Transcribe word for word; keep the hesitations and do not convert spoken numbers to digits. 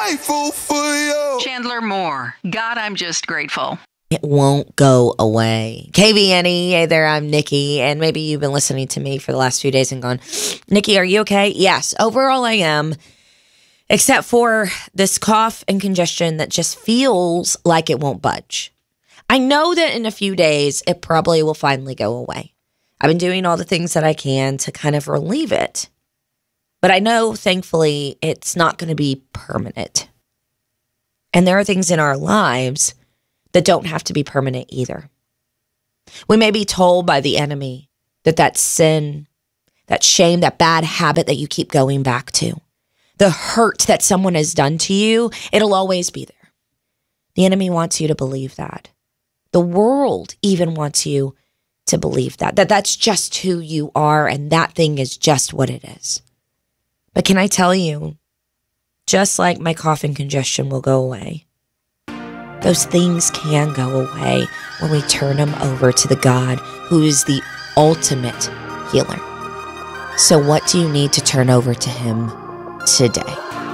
grateful for you. Chandler Moore, God, I'm just grateful. It won't go away. K V N E, hey there, I'm Nikki, and maybe you've been listening to me for the last few days and gone, Nikki, are you okay? Yes, overall I am, except for this cough and congestion that just feels like it won't budge. I know that in a few days, it probably will finally go away. I've been doing all the things that I can to kind of relieve it, but I know, thankfully, it's not going to be permanent. And there are things in our lives that don't have to be permanent either. We may be told by the enemy that that sin, that shame, that bad habit that you keep going back to, the hurt that someone has done to you, it'll always be there. The enemy wants you to believe that. The world even wants you to believe that, that that's just who you are and that thing is just what it is. But can I tell you, just like my cough and congestion will go away, those things can go away when we turn them over to the God who is the ultimate healer. So what do you need to turn over to him today?